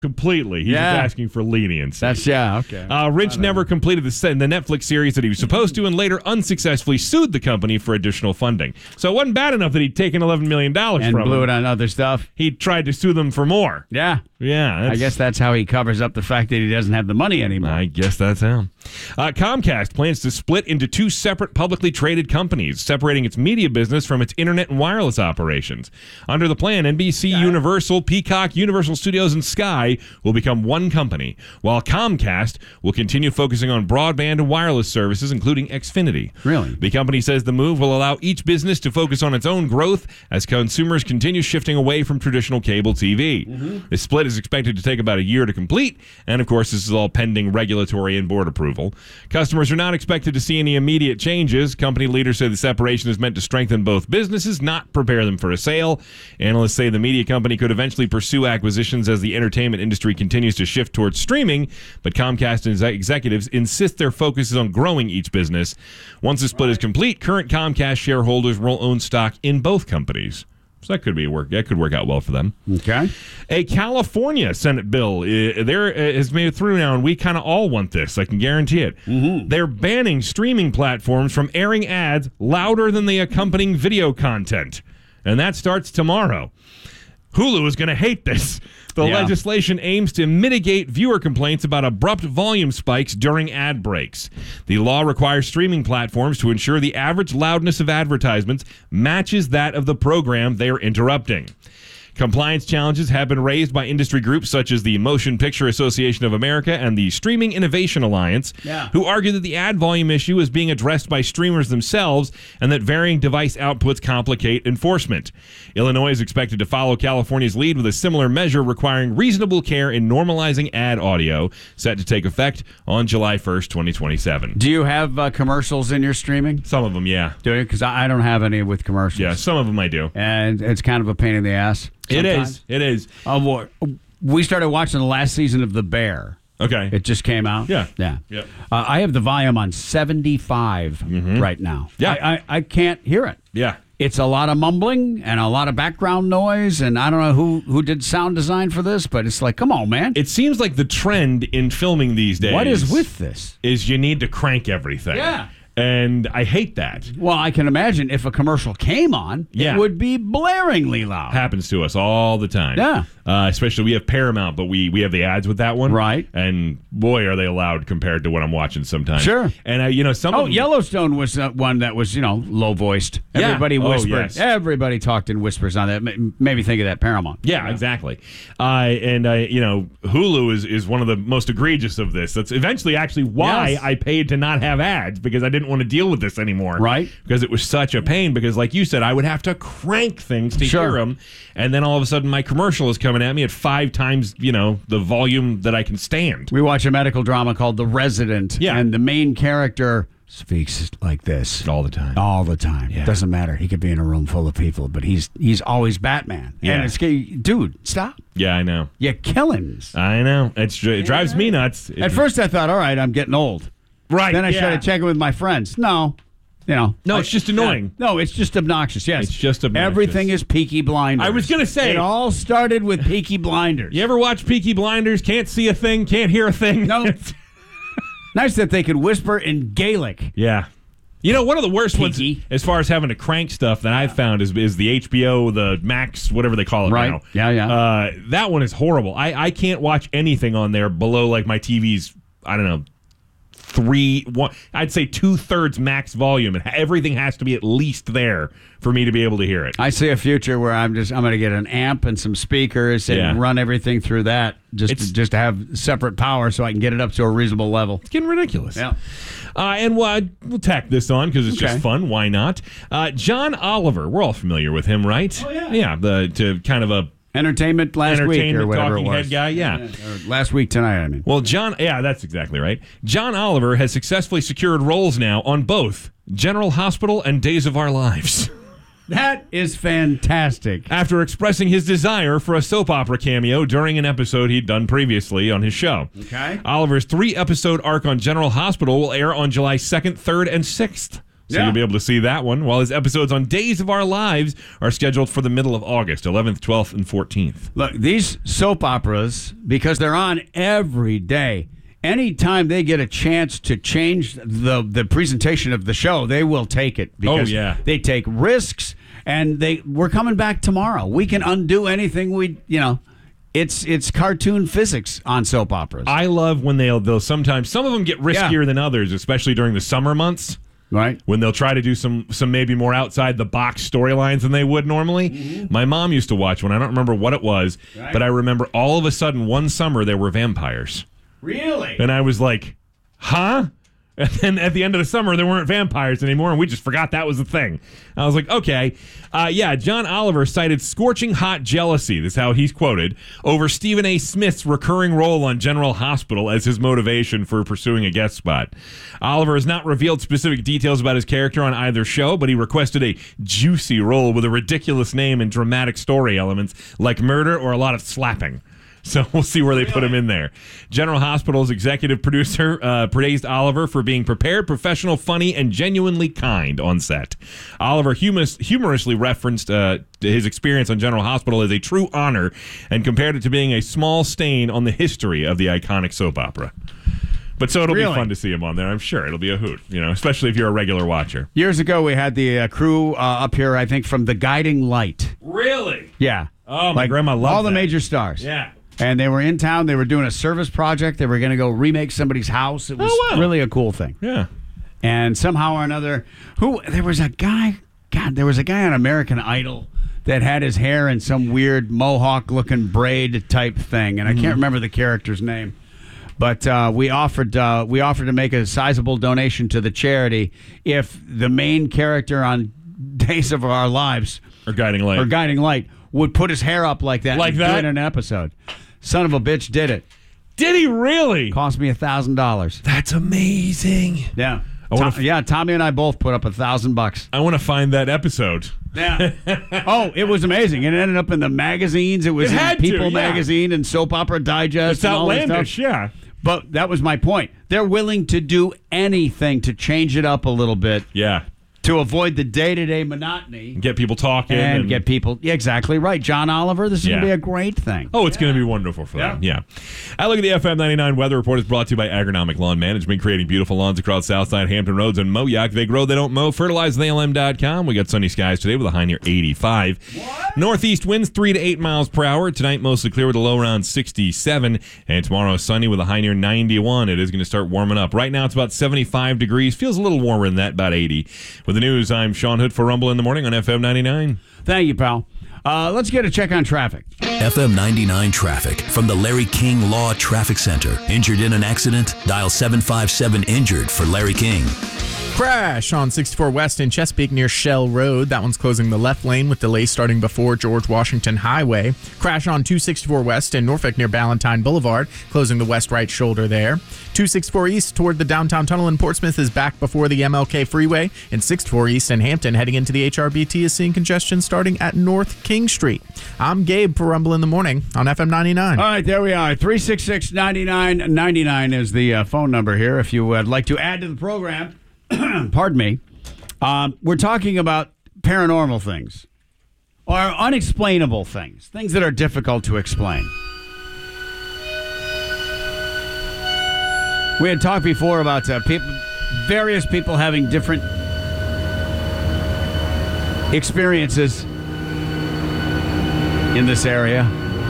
completely. He's just asking for leniency. Okay. Rich never completed the Netflix series that he was supposed to and later unsuccessfully sued the company for additional funding. So it wasn't bad enough that he'd taken $11 million from and blew him. it on other stuff. He tried to sue them for more. Yeah. Yeah. I guess that's how he covers up the fact that he doesn't have the money anymore. I guess that's how. Comcast plans to split into two separate publicly traded companies, separating its media business from its internet and wireless operations. Under the plan, NBC, Universal, Peacock, Universal Studios, and Sky will become one company, while Comcast will continue focusing on broadband and wireless services, including Xfinity. Really? The company says the move will allow each business to focus on its own growth as consumers continue shifting away from traditional cable TV. The split is expected to take about a year to complete, and of course, this is all pending regulatory and board approval. Customers are not expected to see any immediate changes. Company leaders say the separation is meant to strengthen both businesses, not prepare them for a sale. Analysts say the media company could eventually pursue acquisitions as the entertainment industry continues to shift towards streaming, but Comcast and executives insist their focus is on growing each business. Once the split is complete, current Comcast shareholders will own stock in both companies. So that could work out well for them. Okay. A California Senate bill has made it through now, and we kind of all want this. I can guarantee it. They're banning streaming platforms from airing ads louder than the accompanying video content, and that starts tomorrow. Hulu is going to hate this. The legislation aims to mitigate viewer complaints about abrupt volume spikes during ad breaks. The law requires streaming platforms to ensure the average loudness of advertisements matches that of the program they are interrupting. Compliance challenges have been raised by industry groups such as the Motion Picture Association of America and the Streaming Innovation Alliance, who argue that the ad volume issue is being addressed by streamers themselves and that varying device outputs complicate enforcement. Illinois is expected to follow California's lead with a similar measure requiring reasonable care in normalizing ad audio, set to take effect on July 1st, 2027. Do you have commercials in your streaming? Some of them, yeah. Do you? Because I don't have any with commercials. Yeah, some of them I do. And it's kind of a pain in the ass. Sometimes. It is. We started watching the last season of The Bear. Okay. It just came out. Yeah. Yep. I have the volume on 75 right now. Yeah. I can't hear it. Yeah. It's a lot of mumbling and a lot of background noise, and I don't know who did sound design for this, but it's like, come on, man. It seems like the trend in filming these days. What is with this? Is you need to crank everything. Yeah. And I hate that. Well, I can imagine if a commercial came on, it would be blaringly loud. Happens to us all the time. Yeah. Especially we have Paramount, but we have the ads with that one. Right. And boy, are they loud compared to what I'm watching sometimes. Sure. And, some of them, Yellowstone was one that was, low-voiced. Everybody whispered. Yes. Everybody talked in whispers on that. Made me think of that Paramount. Yeah, exactly. Hulu is one of the most egregious of this. That's eventually actually why I paid to not have ads, because I didn't want to deal with this anymore. Right. Because it was such a pain, because like you said, I would have to crank things to hear them, and then all of a sudden my commercial is coming at me at 5 times, the volume that I can stand. We watch a medical drama called The Resident, and the main character speaks like this. All the time. All the time. Yeah. Doesn't matter. He could be in a room full of people, but he's always Batman. Yeah. And it's, dude, stop. Yeah, I know. You're killing us. I know. It drives me nuts. At first I thought, all right, I'm getting old. Right. Then I started checking with my friends. No. No, it's just annoying. No, it's just obnoxious. Yes. It's just obnoxious. Everything is Peaky Blinders. I was going to say. It all started with Peaky Blinders. You ever watch Peaky Blinders? Can't see a thing, can't hear a thing. No. Nice that they could whisper in Gaelic. Yeah. One of the worst ones as far as having to crank stuff that I've found is the HBO, the Max, whatever they call it now. Yeah. That one is horrible. I can't watch anything on there below like my TV's, I don't know, I'd say 2/3 max volume, and everything has to be at least there for me to be able to hear it. I see a future where I'm going to get an amp and some speakers and run everything through that just to have separate power so I can get it up to a reasonable level. It's getting ridiculous. Yeah. And we'll tack this on because it's just fun. Why not? John Oliver, we're all familiar with him, right? Oh, yeah. Yeah, to kind of a Entertainment last week or whatever it was. Talking head guy, yeah. Last week tonight, I mean. Well, that's exactly right. John Oliver has successfully secured roles now on both General Hospital and Days of Our Lives. That is fantastic. After expressing his desire for a soap opera cameo during an episode he'd done previously on his show. Okay. Oliver's 3-episode arc on General Hospital will air on July 2nd, 3rd, and 6th. So you'll be able to see that one, while his episodes on Days of Our Lives are scheduled for the middle of August, 11th, 12th, and 14th. Look, these soap operas, because they're on every day, anytime they get a chance to change the presentation of the show, they will take it. Because they take risks, and we're coming back tomorrow. We can undo anything It's cartoon physics on soap operas. I love when they'll sometimes, some of them get riskier than others, especially during the summer months. Right. When they'll try to do some maybe more outside the box storylines than they would normally. Mm-hmm. My mom used to watch one. I don't remember what it was, but I remember all of a sudden one summer there were vampires. Really? And I was like, huh? And then at the end of the summer, there weren't vampires anymore, and we just forgot that was a thing. I was like, okay. John Oliver cited scorching hot jealousy, this is how he's quoted, over Stephen A. Smith's recurring role on General Hospital as his motivation for pursuing a guest spot. Oliver has not revealed specific details about his character on either show, but he requested a juicy role with a ridiculous name and dramatic story elements like murder or a lot of slapping. So we'll see where they put him in there. General Hospital's executive producer praised Oliver for being prepared, professional, funny, and genuinely kind on set. Oliver humorously referenced his experience on General Hospital as a true honor and compared it to being a small stain on the history of the iconic soap opera. But so it'll be fun to see him on there. I'm sure it'll be a hoot, especially if you're a regular watcher. Years ago, we had the crew up here, I think, from The Guiding Light. Really? Yeah. Oh, my grandma loved all the major stars. Yeah. And they were in town. They were doing a service project. They were going to go remake somebody's house. It was really a cool thing. Yeah. And somehow or another, there was a guy on American Idol that had his hair in some weird mohawk-looking braid type thing, and I can't remember the character's name. But we offered to make a sizable donation to the charity if the main character on Days of Our Lives or Guiding Light would put his hair up like that and do it in an episode. Son of a bitch did it. Did he really? Cost me $1,000. That's amazing. Yeah. Tommy and I both put up $1,000. I want to find that episode. Yeah. It was amazing. It ended up in the magazines. It was in People magazine and Soap Opera Digest. It's outlandish, yeah. But that was my point. They're willing to do anything to change it up a little bit. Yeah. To avoid the day-to-day monotony. Get people talking. And get people... Yeah, exactly right. John Oliver, this is going to be a great thing. Oh, it's going to be wonderful for them. Yeah. I look at the FM 99 Weather Report is brought to you by Agronomic Lawn Management, creating beautiful lawns across Southside, Hampton Roads, and Moyock. They grow, they don't mow. FertilizeTheALM.com. We got sunny skies today with a high near 85. What? Northeast winds 3 to 8 miles per hour. Tonight, mostly clear with a low around 67. And tomorrow, sunny with a high near 91. It is going to start warming up. Right now, it's about 75 degrees. Feels a little warmer than that, about 80. With the news, I'm Sean Hood for Rumble in the Morning on FM 99. Thank you, pal. Let's get a check on traffic. FM 99 traffic from the Larry King Law Traffic Center. Injured in an accident? Dial 757-INJURED for Larry King. Crash on 64 West in Chesapeake near Shell Road. That one's closing the left lane with delays starting before George Washington Highway. Crash on 264 West in Norfolk near Ballantyne Boulevard, closing the west right shoulder there. 264 East toward the downtown tunnel in Portsmouth is back before the MLK Freeway. And 64 East in Hampton heading into the HRBT is seeing congestion starting at North King Street. I'm Gabe for Rumble in the Morning on FM 99. All right, there we are. 366-9999 is the phone number here if you would like to add to the program. Pardon me. We're talking about paranormal things or unexplainable things that are difficult to explain. We had talked before about various people having different experiences in this area.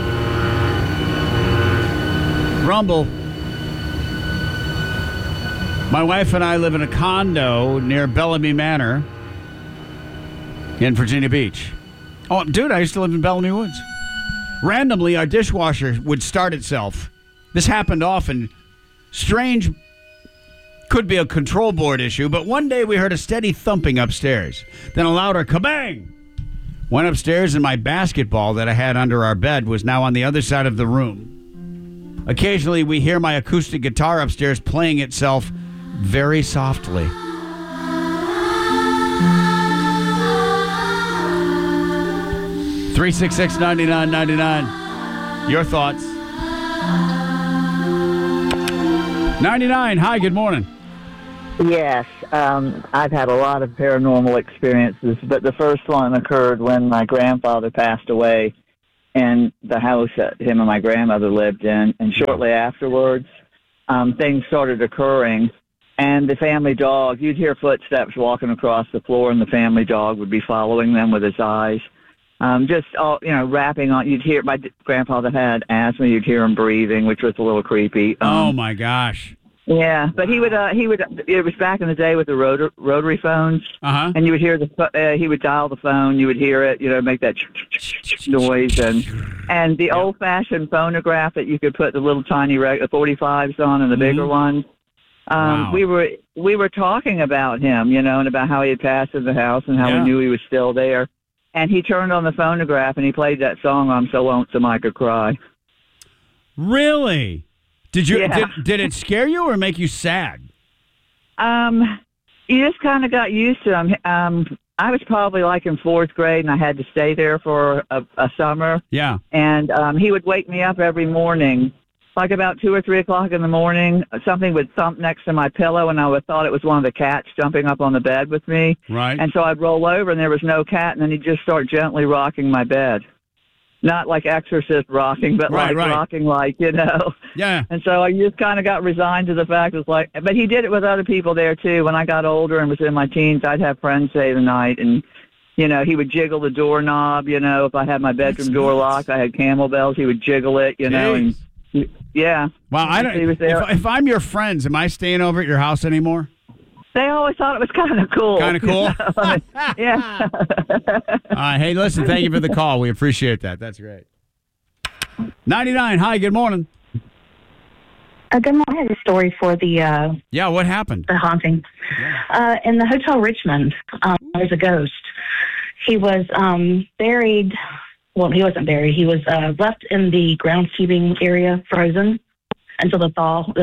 Rumble. My wife and I live in a condo near Bellamy Manor in Virginia Beach. Oh, dude, I used to live in Bellamy Woods. Randomly, our dishwasher would start itself. This happened often. Strange, could be a control board issue, but one day we heard a steady thumping upstairs. Then a louder kabang. Went upstairs and my basketball that I had under our bed was now on the other side of the room. Occasionally, we hear my acoustic guitar upstairs playing itself very softly. $366-9999. Your thoughts. 99. Hi, good morning. Yes. I've had a lot of paranormal experiences, but the first one occurred when my grandfather passed away in the house that him and my grandmother lived in. And shortly afterwards, things started occurring. And the family dog, you'd hear footsteps walking across the floor, and the family dog would be following them with his eyes. Rapping on. You'd hear my grandfather had asthma. You'd hear him breathing, which was a little creepy. Oh my gosh! Yeah, but he would. It was back in the day with the rotary phones, and you would hear he would dial the phone. You would hear it, make that noise, and the old-fashioned phonograph that you could put the little tiny 45s on and the bigger ones. Wow. We were talking about him, and about how he had passed in the house and how we knew he was still there. And he turned on the phonograph and he played that song, "I'm So Lonesome I Could Cry." Really? Did you? Yeah. Did it scare you or make you sad? You just kind of got used to him. I was probably like in 4th grade, and I had to stay there for a summer. Yeah. And he would wake me up every morning, like about 2 or 3 o'clock in the morning. Something would thump next to my pillow, and I would thought it was one of the cats jumping up on the bed with me. Right. And so I'd roll over, and there was no cat, and then he'd just start gently rocking my bed. Not like Exorcist rocking, but rocking like, Yeah. And so I just kind of got resigned to the fact it was like, but he did it with other people there too. When I got older and was in my teens, I'd have friends stay the night, and he would jiggle the doorknob. If I had my bedroom door locked, I had camel bells. He would jiggle it. And yeah. Wow. I don't. He was there. If I'm your friends, am I staying over at your house anymore? They always thought it was kind of cool. Kind of cool? Yeah. Hey, listen, thank you for the call. We appreciate that. That's great. 99, hi, good morning. Good morning. I had a story for the What happened? the haunting. In the Hotel Richmond, there's a ghost. He was buried. Well, he wasn't buried. He was left in the groundskeeping area, frozen, until the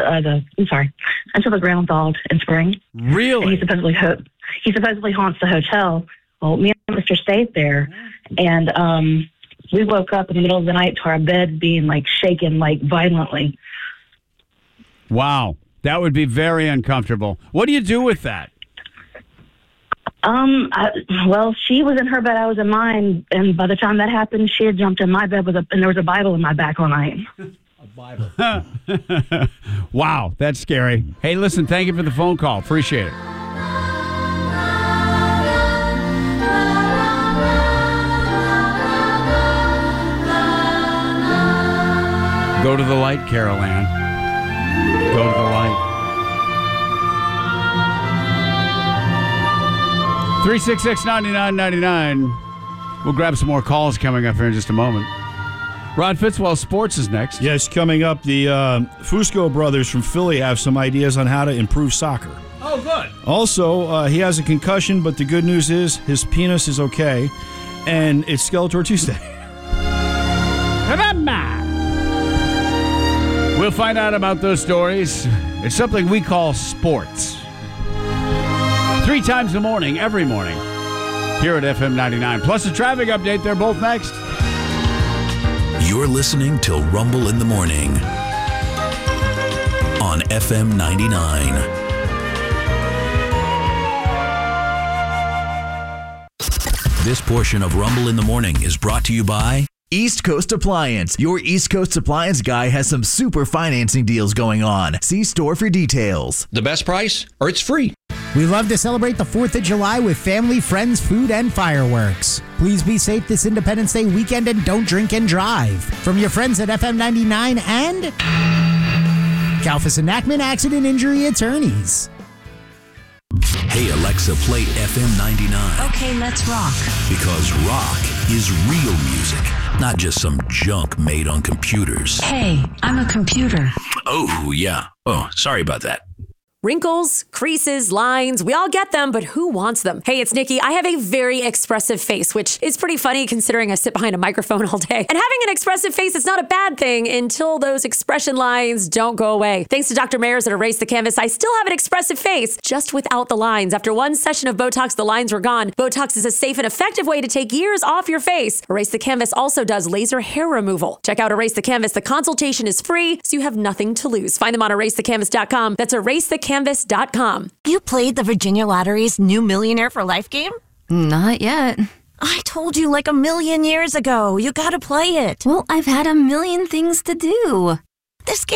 ground thawed in spring. Really? And he supposedly haunts the hotel. Well, me and Mr. stayed there, and we woke up in the middle of the night to our bed being shaken violently. Wow, that would be very uncomfortable. What do you do with that? She was in her bed, I was in mine, and by the time that happened, she had jumped in my bed and there was a Bible in my back all night. Bible. Wow, that's scary. Hey, listen, thank you for the phone call. Appreciate it. Go to the light, Carol Ann. Go to the light. 366-9999. We'll grab some more calls coming up here in just a moment. Rod Fitzwell Sports is next. Yes, coming up, the Fusco brothers from Philly have some ideas on how to improve soccer. Oh, good. Also, he has a concussion, but the good news is his penis is okay, and it's Skeletor Tuesday. We'll find out about those stories. It's something we call sports. 3 times a morning, every morning, here at FM 99. Plus a traffic update. They're both next. You're listening to Rumble in the Morning on FM 99. This portion of Rumble in the Morning is brought to you by East Coast Appliance. Your East Coast Appliance guy has some super financing deals going on. See store for details. The best price, or it's free. We love to celebrate the 4th of July with family, friends, food, and fireworks. Please be safe this Independence Day weekend and don't drink and drive. From your friends at FM 99 and Kalfas and Nachman Accident Injury Attorneys. Hey Alexa, play FM 99. Okay, let's rock. Because rock is real music, not just some junk made on computers. Hey, I'm a computer. Oh, yeah. Oh, sorry about that. Wrinkles, creases, lines, we all get them, but who wants them? Hey, it's Nikki. I have a very expressive face, which is pretty funny considering I sit behind a microphone all day. And having an expressive face is not a bad thing until those expression lines don't go away. Thanks to Dr. Mayers at Erase the Canvas, I still have an expressive face, just without the lines. After one session of Botox, the lines were gone. Botox is a safe and effective way to take years off your face. Erase the Canvas also does laser hair removal. Check out Erase the Canvas. The consultation is free, so you have nothing to lose. Find them on erasethecanvas.com. That's erasethecanvas.com. Canvas.com. You played the Virginia Lottery's new Millionaire for Life game? Not yet. I told you like a million years ago. You gotta play it. Well, I've had a million things to do. This game